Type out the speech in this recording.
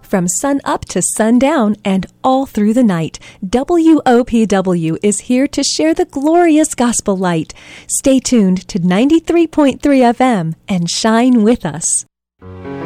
from sun up to sundown and all through the night. WOPW is here to share the glorious gospel light. Stay tuned to 93.3 FM and shine with us.